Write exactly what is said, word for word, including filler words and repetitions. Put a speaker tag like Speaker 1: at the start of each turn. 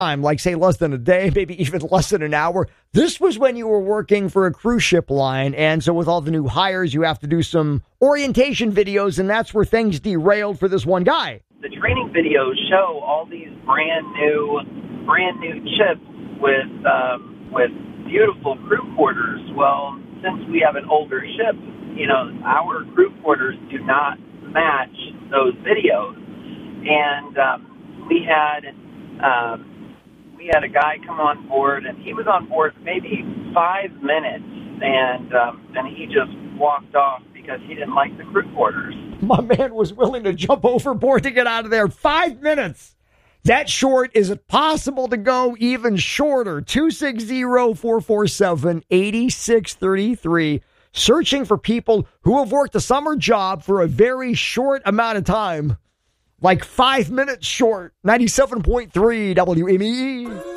Speaker 1: time, like say less than a day, maybe even less than an hour. This was when you were working for a cruise ship line. And so with all the new hires, you have to do some orientation videos. And that's where things derailed for this one guy.
Speaker 2: The training videos show all these brand new, brand new ships with, um, with beautiful crew quarters. Well, since we have an older ship, you know, our crew quarters do not match those videos. And um, we had um, we had a guy come on board, and he was on board maybe five minutes, and um, and he just walked off because he didn't like the crew quarters.
Speaker 1: My man was willing to jump overboard to get out of there. Five minutes. That short. Is it possible to go even shorter? two six zero, four four seven, eight six three three. Searching for people who have worked a summer job for a very short amount of time. Like five minutes short. ninety-seven point three W M E.